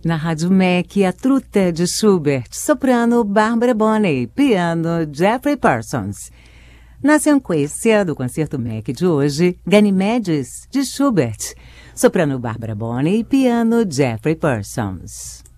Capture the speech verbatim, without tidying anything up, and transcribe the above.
Na Rádio M E C, a Truta de Schubert, soprano Barbara Bonney, piano Jeffrey Parsons. Na sequência do concerto M E C de hoje, Ganymedes, de Schubert, soprano Barbara Bonney, piano Jeffrey Parsons.